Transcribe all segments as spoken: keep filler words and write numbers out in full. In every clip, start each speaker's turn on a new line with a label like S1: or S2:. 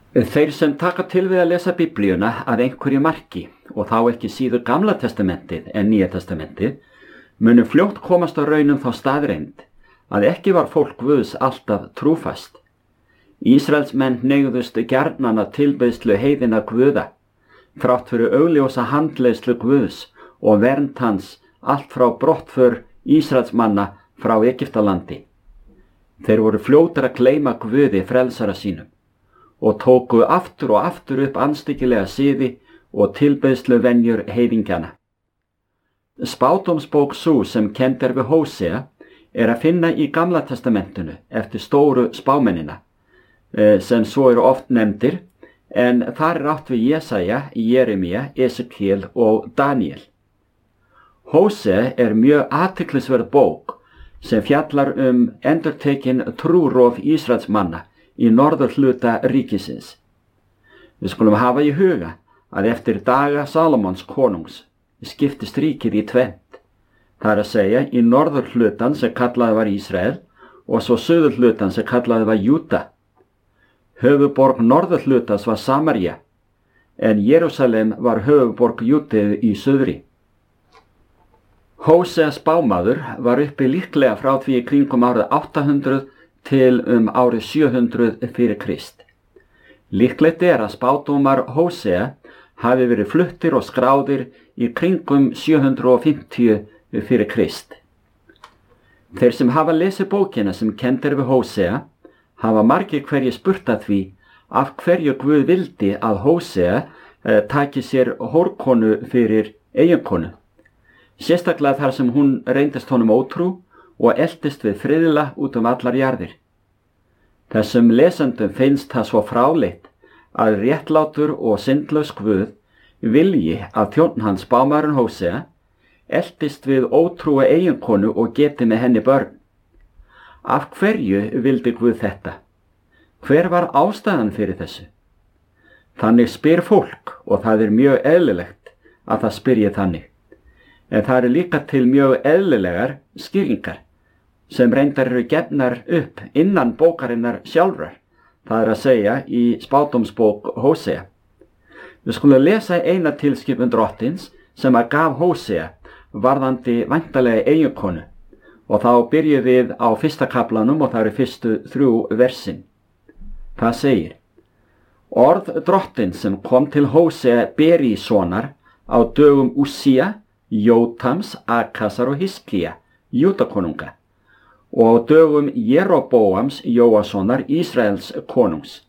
S1: Þeir sem taka til við að lesa Biblíuna að einhverju marki, og þá ekki síður Gamla testamentið en Nýja testamentið, munu fljótt komast á raunum þá staðreynd að ekki var fólk Guðs alltaf trúfast. Ísraelsmenn hneigðust gjarnan að tilbeiðslu heiðinna guða, þrátt fyrir augljósa handleiðslu Guðs og vernd hans allt frá brottför Ísraelsmanna frá Egyptalandi. Þeir voru fljótir að gleyma Guði frelsara sínum og tóku aftur og aftur upp andstyggilega siði og tilbeiðslu venjur heiðingjana. Spádómsbók sú sem kennd er við Hósea er að finna í Gamla testamentinu eftir stóru spámennina, sem svo eru oft nefndir, en þar er átt við Jesaja, Jeremía, Esekiel og Daniel. Hósea er mjög athyglisverð bók sem fjallar um endurtekin trúrof Ísraelsmanna í norðurhluta ríkisins. Við skulum hafa í huga að eftir daga Salomons konungs skiptist ríkið í tvennt. Það er að segja í norðurhlutan sem kallaði var Ísrael og svo suðurhlutan sem kallaði var Júda. Höfuðborg norðurhlutans var Samaría, en Jerúsalem var höfuðborg Júdeu í suðri. Hósea spámaður var uppi líklega frá því í kringum árið átta hundruð til um árið sjö hundruð fyrir Krist. Líklegt er að spádómar Hósea hafi verið fluttir og skráðir í kringum sjö hundruð fimmtíu fyrir Krist. Þeir sem hafa lesið bókina sem kennd er við Hósea hafa margir hverjir spurt að því af hverju Guð vildi að Hósea eh, taki sér hórkonu fyrir eiginkonu. Sérstaklega þar sem hún reyndist honum ótrú og eltist við friðla út um allar jarðir. Þessum lesendum finnst það svo fráleitt að réttlátur og syndlaus Guð vilji að þjónn hans spámaðurinn Hósea eltist við ótrúa eiginkonu og geti með henni börn. Af hverju vildi Guð þetta? Hver var ástæðan fyrir þessu? Þannig spyr fólk og það er mjög eðlilegt að það spyrji þannig. En það eru líka til mjög eðlilegar skýringar sem reyndar eru gefnar upp innan bókarinnar sjálfrar, það er að segja í spádómsbók Hósea. Við skulum lesa eina tilskipun drottins sem að gaf Hósea varðandi væntanlega eiginkonu og þá byrjum við á fyrsta kaflanum og það eru fyrstu þrjú versin. Það segir: Orð drottins sem kom til Hósea Berísonar á dögum Úsía, Jótams, Akasar og Hiskía, Júdakonunga, og dögum Jeroboams Jóassonar, Ísraels konungs.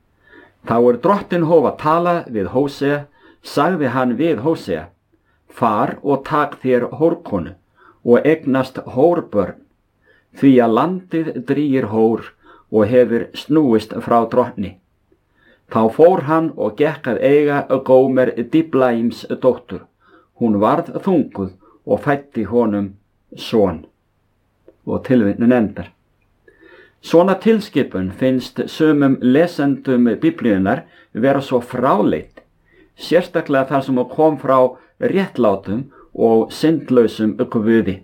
S1: Þá er drottin hóf að tala við Hósea, sagði hann við Hósea: Far og tak þér hórkonu og eignast hórbörn, því að landið drýgir hór og hefur snúist frá drottni. Þá fór hann og gekk að eiga Gómer Diblaíms dóttur. Hún varð þunguð og fætti honum son. Og tilvitnun endar. Svona tilskipun finnst sumum lesendum Biblíunnar vera svo fráleit, sérstaklega þar sem hún kom frá réttlátum og syndlausum Guði.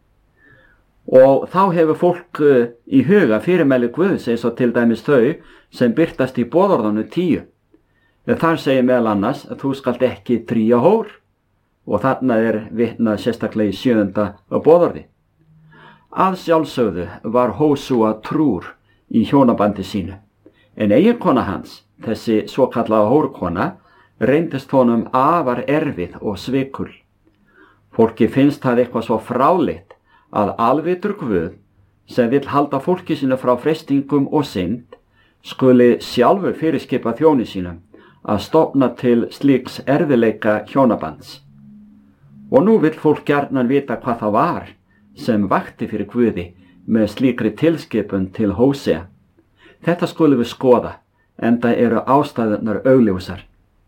S1: Og þá hefur fólk í huga fyrirmæli Guðs eins og til dæmis þau sem birtast í boðorðanu tíu. Þar segir meðal annars að þú skalt ekki drýja hór og þarna er vitnað sérstaklega í sjöunda boðorði. Að sjálfsögðu var Hósúa trúr í hjónabandi sínu, en eiginkona hans, þessi svokallaða hórkona, reyndist honum afar erfið og svikul. Fólki finnst það eitthvað svo fráleitt að alvitur Guð, sem vill halda fólki sínu frá freistingum og synd, skuli sjálfur fyrirskipa þjóni sínum að stofna til slíks erfiðleika hjónabands. Og nú vill fólk gjarnan vita hvað það var sem vakti fyrir Guði með slíkri tilskipun til Hósea. Þetta skulum við skoða, enda eru ástæðurnar augljósar.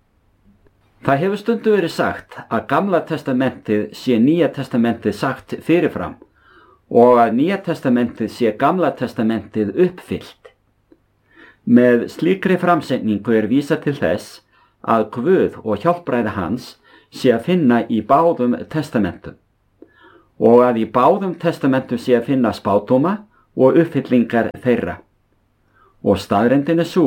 S1: Það hefur stundum verið sagt að Gamla testamentið sé Nýja testamentið sagt fyrirfram og að Nýja testamentið sé Gamla testamentið uppfyllt. Með slíkri framsetningu er vísað til þess að Guð og hjálpræði hans sé að finna í báðum testamentum og að í báðum testamentum sé að finna spádóma og uppfyllingar þeirra. Og staðreyndin er sú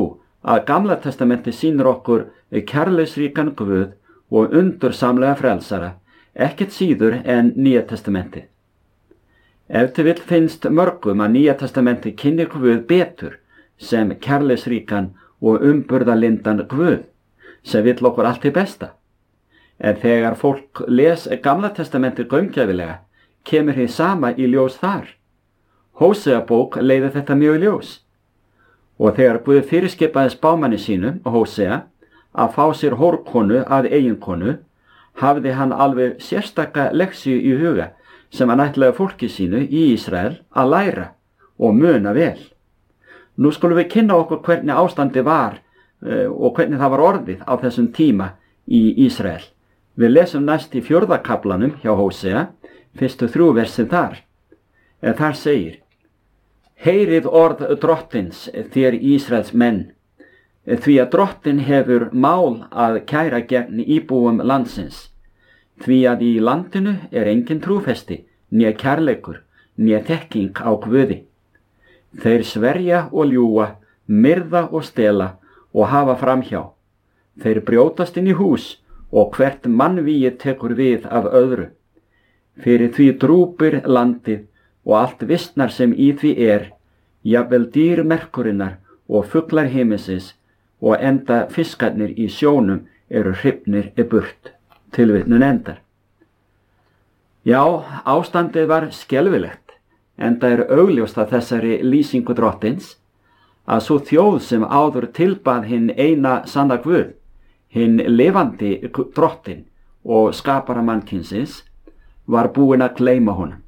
S1: að Gamla testamenti sýnir okkur kærleiksríkan Guð og undursamlega frelsara, ekkert síður en Nýja testamentið. Ef til vill finnst mörgum að Nýja testamentið kynni Guð betur sem kærleiksríkan og umburðarlyndan Guð, sem vill okkur allt til besta. En þegar fólk les Gamla testamentið gaumgæfilega, kemur hið sama í ljós þar. Hósea bók leiðir þetta mjög í ljós. Og þegar Guð fyrirskipaði spámanni sínum, Hósea, að fá sér hórkonu að eiginkonu, hafði hann alveg sérstaka leksíu í huga sem hann ætlaði fólki sínu í Ísrael að læra og muna vel. Nú skulum við kynna okkur hvernig ástandi var uh, og hvernig það var orðið á þessum tíma í Ísrael. Við lesum næst í fjórða kaflanum hjá Hósea, fyrstu þrjú versið þar. En þar segir: Heyrið orð drottins þér Ísraels menn, því að drottin hefur mál að kæra gegn íbúum landsins, því að í landinu er engin trúfesti, né kærleikur, né þekking á Guði. Þeir sverja og ljúga, myrða og stela og hafa framhjá. Þeir brjótast inn í hús og hvert mannvíi tekur við af öðru. Fyrir því drúpir landið og allt vistnar sem í því er, jafnvel dýr merkurinnar og fuglar himinsins, og enda fiskarnir í sjónum eru hrifnir í burt. Tilvitnun endar. Já, ástandið var skelfilegt, enda er augljóst að þessari lýsingu drottins, að svo þjóð sem áður tilbað hinn eina sanna Guð, hinn lifandi drottin og skapara mannkynsins, var búin að gleyma honum.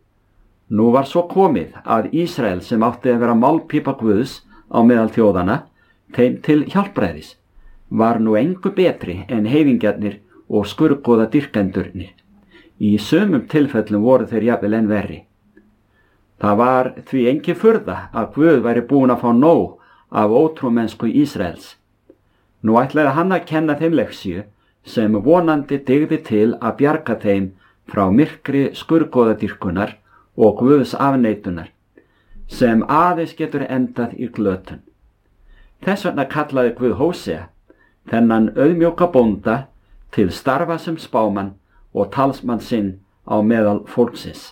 S1: Nú var svo komið að Ísrael, sem átti að vera málpípa Guðs á meðal þjóðana, þeim til hjálpræðis, var nú engu betri en heiðingjarnir og skurgoða dyrkendurnir. Í sumum tilfellum voru þeir jafnvel enn verri. Það var því engin furða að Guð væri búin að fá nóg af ótrúmennsku Ísraels. Nú ætlaði hann að kenna þeim leksíu sem vonandi dygði til að bjarga þeim frá myrkri skurgoðadýrkunar og Guðs afneitunar, sem aðeins getur endað í glötun. Þess vegna kallaði Guð Hósea, þennan auðmjóka bónda, til starfa sem spámann og talsmann sinn á meðal fólksins.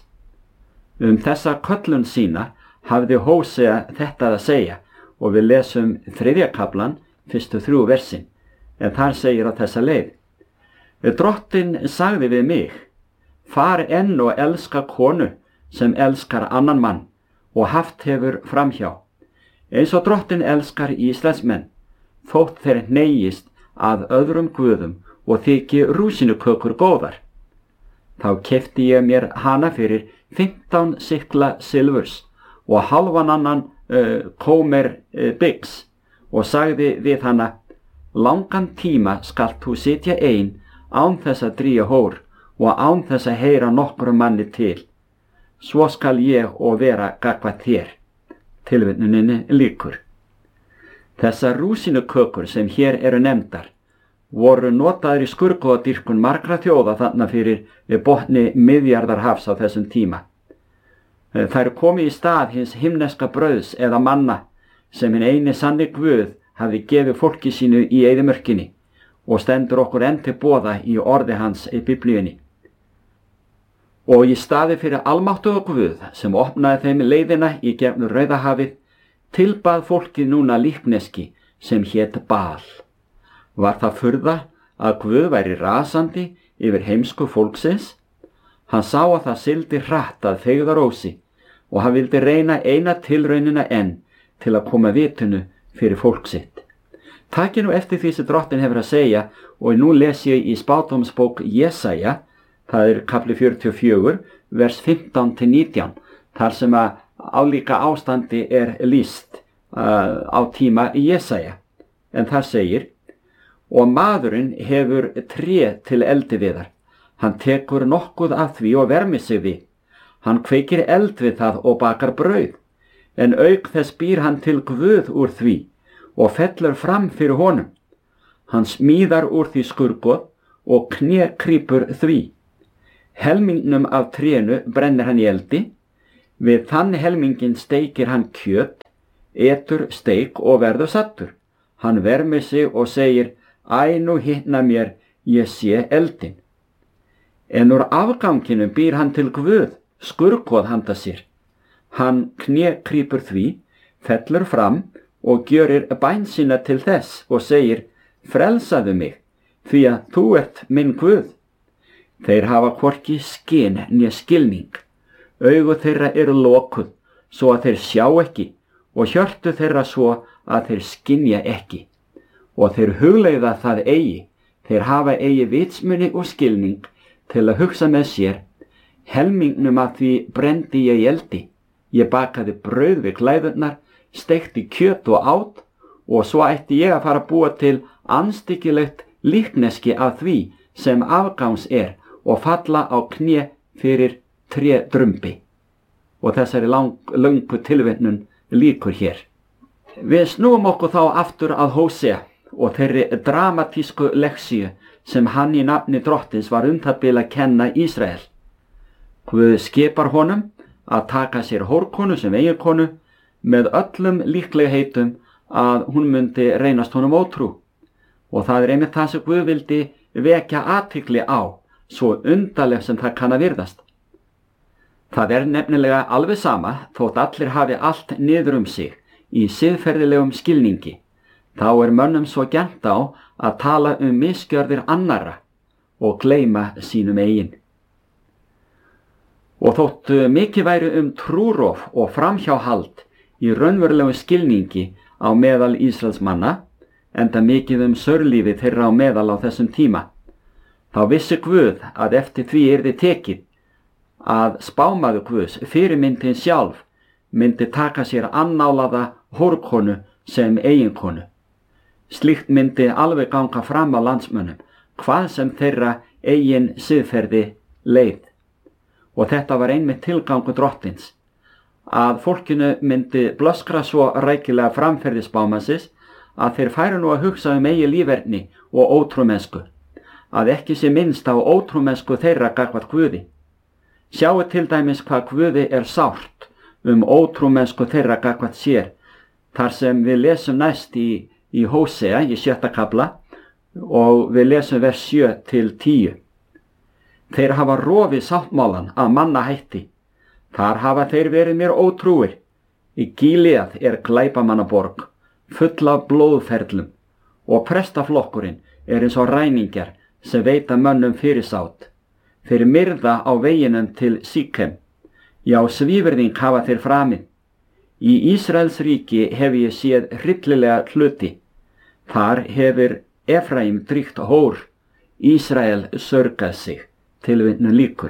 S1: Um þessa köllun sína hafði Hósea þetta að segja, og við lesum þriðja kaflan, fyrstu þrjú versin, en þar segir á þessa leið: Drottin sagði við mig, far enn og elska konu sem elskar annan mann og haft hefur framhjá, eins og drottin elskar Ísraels menn, þótt þeir hneiist að öðrum guðum og þyki rúsinukökur góðar. Þá keypti ég mér hana fyrir fimmtán sikla silfurs og halvan annan uh, kómer uh, byggs, og sagði við hana, langan tíma skalt þú sitja ein án þess að dríja hór og án þess að heyra nokkrum manni til. Svo skal ég og vera gagnvart þér. Tilvitnuninni lýkur. Þessar rúsinukökur sem hér eru nefndar voru notaðir í skurgoðadýrkun margra þjóða þarna fyrir botni Miðjarðarhafs á þessum tíma. Þær komu í stað hins himneska brauðs eða manna sem hinn eini sanni Guð hafði gefið fólki sínu í eyðimörkinni og stendur okkur enn til boða í orði hans í Biblíunni. Og í staði fyrir almáttuga Guð sem opnaði þeim leiðina í gegnum Rauðahafið, tilbað fólkið núna líkneski sem hét Baal. Var það furða að Guð væri rasandi yfir heimsku fólksins? Hann sá að það sildi hratt að feigðarósi og hann vildi reyna eina tilraunina enn til að koma vitinu fyrir fólk sitt. Takið nú eftir því sem drottin hefur að segja, og nú les ég í spádómsbók Jesaja, það er kafli fjörutíu og fjögur, vers fimmtán til nítján, þar sem að álíka ástandi er lýst uh, á tíma í Jesaja. En þar segir: og maðurinn hefur tré til eldiviðar, hann tekur nokkuð af því og vermir sig við, hann kveikir eld við það og bakar brauð, en auk þess býr hann til Guð úr því og fellur fram fyrir honum. Hann smíðar úr því skurgoð og kné krýpur því. Helmingnum af trénu brennir hann í eldi, við þann helmingin steikir hann kjöt, etur steik og verður sattur. Hann vermir sig og segir, æ nú hitna mér, ég sé eldin. En úr afganginum býr hann til Guð, skurkoð handa sér. Hann knékrýpur því, fellur fram og gjörir bæn sína til þess og segir, frelsaðu mig, því að þú ert minn Guð. Þeir hafa hvorki skyn né skilning. Augu þeirra eru lokuð, svo að þeir sjá ekki, og hjörtu þeirra svo að þeir skynja ekki. Og þeir hugleiða það eigi, þeir hafa eigi vitsmuni og skilning til að hugsa með sér, helmingnum að því brendi ég í eldi. Ég bakaði brauð við klæðurnar, steikti kjöt og át, og svo ætti ég að fara að búa til andstyggilegt líkneski af því sem afgangs er og falla á kné fyrir tré drumbi. Og þessari lang, löngu tilvitnun líkur hér. Við snúum okkur þá aftur að Hósea og þeirri dramatísku leksíu sem hann í nafni drottins var um það bil að kenna Ísrael. Guð skipar honum að taka sér hórkonu sem eiginkonu með öllum líklegheitum að hún myndi reynast honum ótrú. Og það er einmitt það sem Guð vildi vekja athygli á, svo undarleg sem það kann að virðast. Það er nefnilega alveg sama þótt allir hafi allt niður um sig í siðferðilegum skilningi. Þá er mönnum svo gjarnt á að tala um misgjörðir annarra og gleyma sínum eigin. Og þótt mikið væri um trúrof og framhjáhald í raunverulegum skilningi á meðal Ísraelsmanna, enda mikið um sörlífi þeirra á meðal á þessum tíma, þá vissi Guð að eftir því yrði tekið að spámaður Guðs, fyrirmyndin sjálf, myndi taka sér annálaða hórkonu sem eiginkonu. Slíkt myndi alveg ganga fram á landsmönnum, hvað sem þeirra eigin siðferði leið. Og þetta var einmitt tilgangur drottins, að fólkinu myndi blöskra svo rækilega framferði spámannsins að þeir færu nú að hugsa um eigi líferni og ótrúmennsku, að ekki sé minnst á ótrúmennsku þeirra gagnvart Guði. Sjáu til dæmis hvað Guði er sárt um ótrúmennsku þeirra gagnvart sér, þar sem við lesum næst í, í Hósea í sjötta kafla og við lesum vers sjö til tíu. Þeir hafa rofið sáttmálan að manna hætti. Þar hafa þeir verið mér ótrúir. Í Gílead er glæpamannaborg, full af blóðferlum, og prestaflokkurinn er eins og ræningjar sem veita mönnum fyrirsát. Þeir myrða á veginum til Síkem. Já, svívirðing hafa þeir framið. Í Ísraels ríki hef ég séð hryllilega hluti. Þar hefur Efraím dríkt hór, Ísrael sörgað sig, tilvitnun líkur.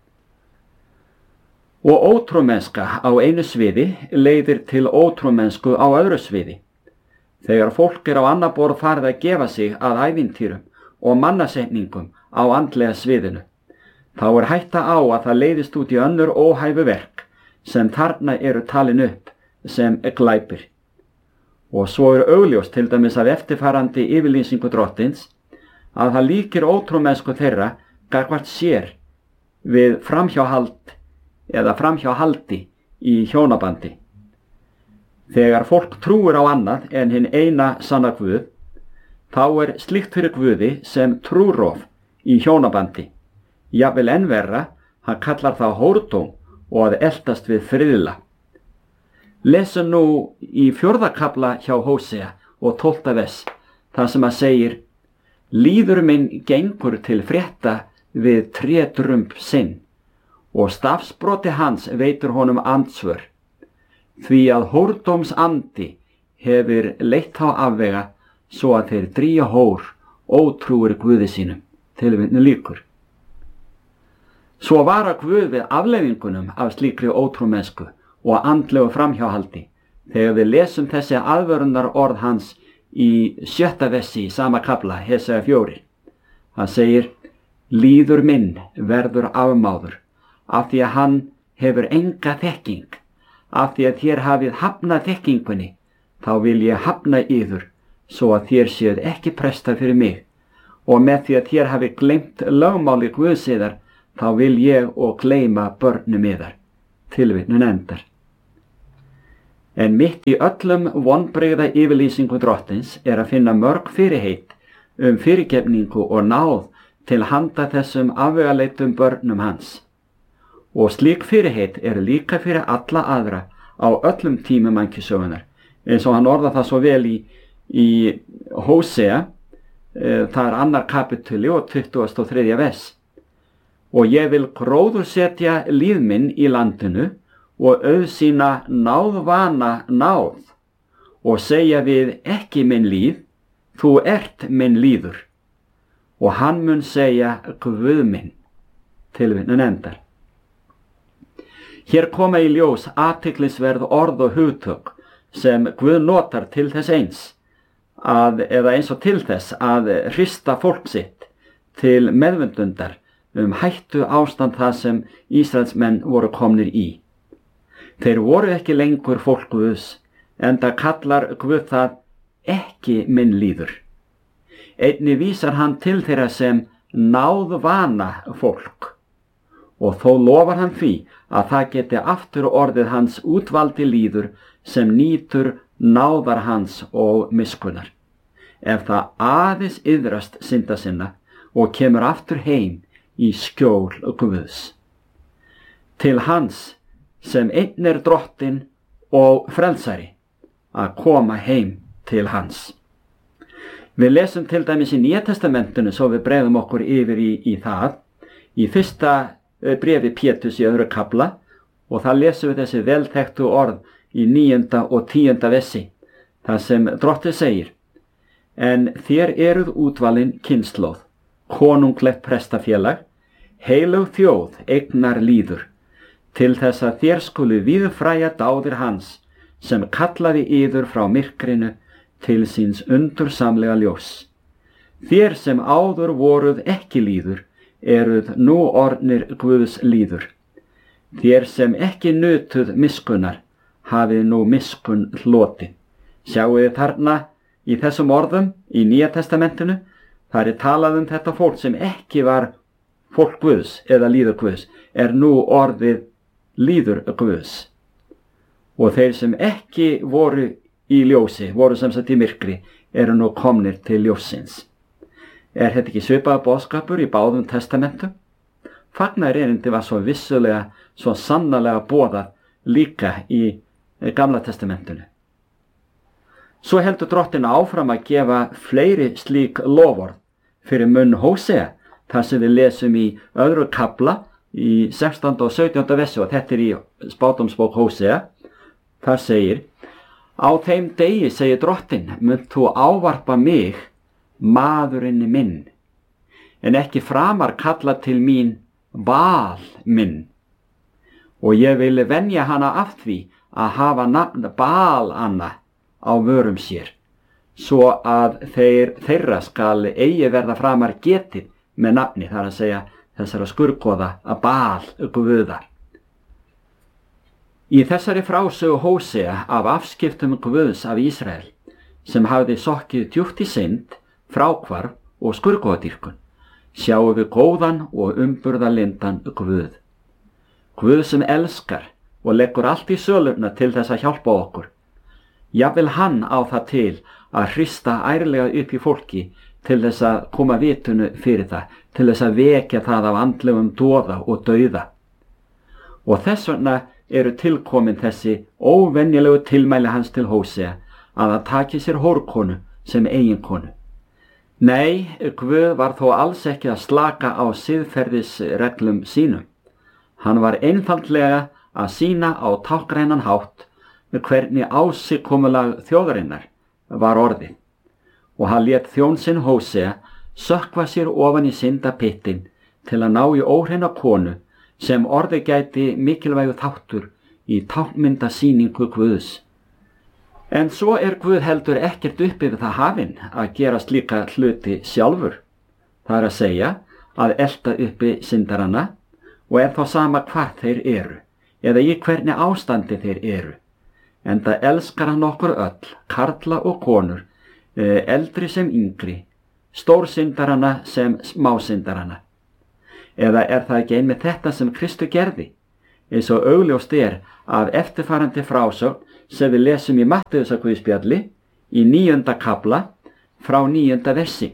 S1: Og ótrúmennska á einu sviði leiðir til ótrúmennsku á öðru sviði. Þegar fólk er á annað borð farið að gefa sig að ævintýrum og mannasetningum á andlega sviðinu, þá er hætta á að það leiðist út í önnur óhæfu verk sem þarna eru talin upp sem glæpir. Og svo er augljóst til dæmis af eftirfarandi yfirlýsingu drottins að það líkir ótrúmennsku þeirra gagnvart sér við framhjáhald eða framhjáhaldi í hjónabandi. Þegar fólk trúir á annað en hinn eina sanna Guð, þá er slíkt fyrir Guði sem trúrof í hjónabandi. Jafnvel enn verra, hann kallar það hórdóm og að eltast við friðla. Lesum nú í fjórða kafla hjá Hósea og tólfta vers, þar sem að segir: Líður minn gengur til frétta við trédrumb sinn, og stafsbroti hans veitur honum andsvör, því að hórdóms andi hefur leitt á afvega svo að þeir drýja hór ótrúir Guði sínum, tilvitnun líkur. Svo vara Guð við afleiðingunum af slíkri ótrúmennsku og andlegu framhjáhaldi þegar við lesum þessi aðvörunar orð hans í sjötta vessi í sama kafla, Hesea fjóri. Hann segir: Líður minn verður afmáður, af því að hann hefur enga þekking. Af því að þér hafið hafnað þekkingunni, þá vil ég hafna yður, svo að þér séuð ekki prestar fyrir mig. Og með því að þér hafið gleymt lögmáli Guðs yðar, þá vil ég og gleyma börnum yðar. Tilvitnun endar. En mitt í öllum vonbrigða yfirlýsingu drottins er að finna mörg fyrirheit um fyrirgefningu og náð til handa þessum afvegaleitum börnum hans. Og slík fyrirheit eru líka fyrir alla aðra á öllum tímum mannkynssögunnar, eins og hann orða það svo vel í, í Hósea, e, það er annar kapituli og tuttugasta og þriðja vers. Og ég vil gróðursetja líð minn í landinu og auðsýna náðvana náð og segja við ekki minn líð, þú ert minn líður. Og hann mun segja Guð minn, tilvitnun endar. Hér koma í ljós athyglisverð orð og hugtök sem Guð notar til þess eins, að, eða eins og til þess að hrista fólk sitt til meðvundundar um hættu ástand það sem Ísraelsmenn voru komnir í. Þeir voru ekki lengur fólk Guðs, enda kallar Guð það ekki minn líður. Einnig vísar hann til þeirra sem náðvana fólk og þó lofar hann því að það geti aftur orðið hans útvaldi líður sem nýtur náðar hans og miskunnar. Ef það aðeins iðrast synda sinna og kemur aftur heim í skjól Guðs. Til hans sem einn er drottinn og frelsari að koma heim til hans. Við lesum til dæmis í Nýja testamentinu svo við bregðum okkur yfir í, í það, í fyrsta bréfi Péturs í öðru kafla og það lesum við þessi velþekktu orð í níunda og tíunda vessi, þar sem drottinn segir: En þér eruð útvalin kynslóð, konunglegt prestafélag, heilög þjóð eignar líður, til þess að þér skulu víðfræja dáðir hans, sem kallaði yður frá myrkrinu til síns undursamlega ljós. Þér sem áður voruð ekki líður, eruð nú orðnir Guðs líður. Þér sem ekki nutuð miskunnar, hafið nú miskun hlotið. Sjáu þið þarna í þessum orðum í Nýja testamentinu, þar er talað um þetta fólk sem ekki var fólk Guðs eða líður Guðs, er nú orðið líður Guðs. Og þeir sem ekki voru í ljósi, voru sem sagt í myrkri, eru nú komnir til ljósins. Er þetta ekki svipaður boðskapur í báðum testamentum? Fagnaðarerindi var svo vissulega, svo sannarlega boðað líka í Gamla testamentinu. Svo heldur drottinn áfram að gefa fleiri slík loforð fyrir munn Hósea, þar sem við lesum í öðru kafla í sextánda og sautjánda vessi, og þetta er í spádómsbók Hósea. Þar segir: Á þeim degi, segir drottinn, munt þú ávarpa mig, maðurinn minn, en ekki framar kalla til mín Baal minn. Og ég vil venja hana af því að hafa nafn Baal Anna á vörum sér, svo að þeir, þeirra skal eigi verða framar getið með nafni, þar að segja þessara skurgoða að Baal Guða. Í þessari frásögu Hósea af afskiptum Guðs af Ísrael, sem hafði sokkið djúpt í synd, fráhvarf og skurgoðadýrkun, sjáum við góðan og umburðarlyndan Guð. Guð sem elskar og leggur allt í sölurnar til þess að hjálpa okkur. Jafnvel hann á það til að hrista ærlega upp í fólki til þess að koma vitunu fyrir það, til þess að vekja það af andlegum doða og dauða. Og þess vegna eru tilkomin þessi óvenjulegu tilmæli hans til Hósea að hann taki sér hórkonu sem eiginkonu. Nei, Guð var þó alls ekki að slaka á siðferðisreglum sínum. Hann var einfaldlega að sýna á táknrænan hátt hvernig ásikomulag þjóðarinnar var orðið. Og hann lét þjón sinn Hósea sökkva sér ofan í syndapyttin til að ná í óhreina konu sem orði gæti mikilvægu þáttur í táknmyndasýningu Guðs. En svo er Guð heldur ekkert upp yfir það hafinn að gera slíka hluti sjálfur. Það er að segja að elta uppi syndarana, og er þá sama hvar þeir eru, eða í hvernig ástandi þeir eru. Enda elskar hann okkur öll, karla og konur, eldri sem yngri, stórsyndarana sem smásyndarana. Eða er það ekki einmitt þetta sem Kristur gerði, eins og augljóst er af eftirfarandi frásögn sem við lesum í Mattheusarguðspjalli í níunda kafla frá níunda versi.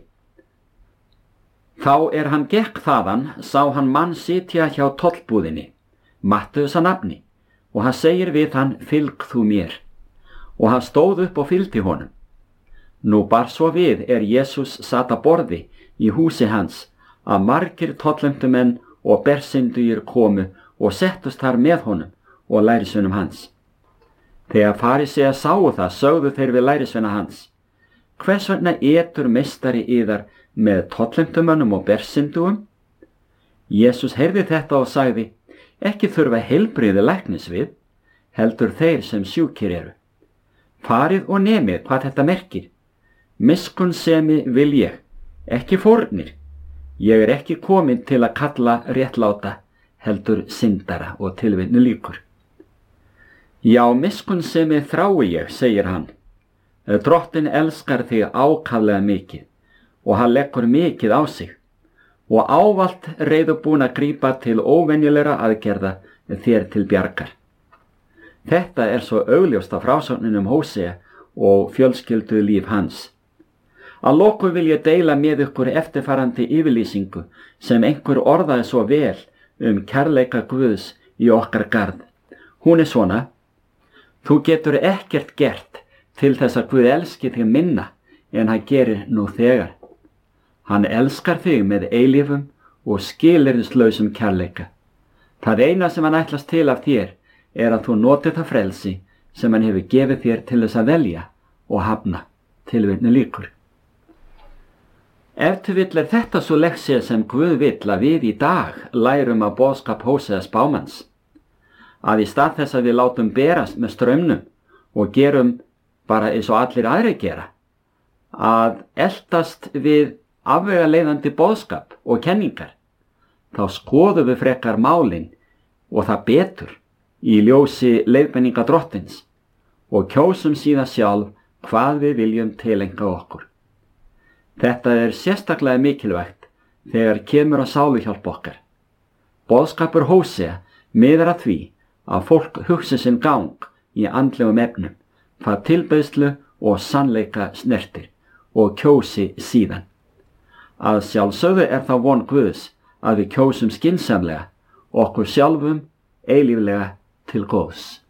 S1: Þá er hann gekk þaðan, sá hann mann sitja hjá tollbúðinni, Mattheus að nafni, og hann segir við hann, fylg þú mér. Og hann stóð upp og fylgdi honum. Nú bar svo við er Jesús sat að borði í húsi hans, að margir tollefndumenn og bersindugir komu og settust þar með honum og lærisveinum hans. Þegar farisear sáu það, sögðu þeir við lærisveina hans, hvers vegna etur meistari yðar með tollefndumönnum og bersindugum? Jesús heyrði þetta og sagði, ekki þurfa heilbrigði læknis við, heldur þeir sem sjúkir eru. Farið og nemið hvað þetta merkir. Miskunnsemi vil ég, ekki fórnir. Ég er ekki komin til að kalla réttláta, heldur syndara, og tilvitnu lýkur. Já, miskunnsemi þrái ég, segir hann. Drottinn elskar þig ákaflega mikið og hann leggur mikið á sig og ávallt reiðubúin að grípa til óvenjulegra aðgerða þér til bjargar. Þetta er svo augljóst af frásögninum Hósea og fjölskyldu líf hans. Að lokum vil ég deila með ykkur eftirfarandi yfirlýsingu sem einhver orðaði svo vel um kærleika Guðs í okkar garð. Hún er svona: þú getur ekkert gert til þess að Guð elski þig minna en hann gerir nú þegar. Hann elskar þig með eilífum og skilyrðislausum kærleika. Það eina sem hann ætlast til af þér er að þú notið það frelsi sem hann hefur gefið þér til þess að velja og hafna. Tilvitnu lýkur. Ef til vill er þetta svo leksía sem Guð vill að við í dag lærum af boðskap Hóseas spámanns. Að í stað þess að við látum berast með straumnum og gerum bara eins og allir aðrir gera, að eltast við afvegaleiðandi boðskap og kenningar, þá skoðum við frekar málin og það betur í ljósi leiðbeininga Drottins og kjósum síðan sjálf hvað við viljum tilenga okkur. Þetta er sérstaklega mikilvægt þegar kemur að sáluhjálp okkar. Boðskapur Hósea miðar að því að fólk hugsi sinn gang í andlegum efnum, hvað tilbeiðslu og sannleika snertir og kjósi síðan. Að sjálfsögðu er það von Guðs að við kjósum skynsamlega okkur sjálfum eilíflega til góðs.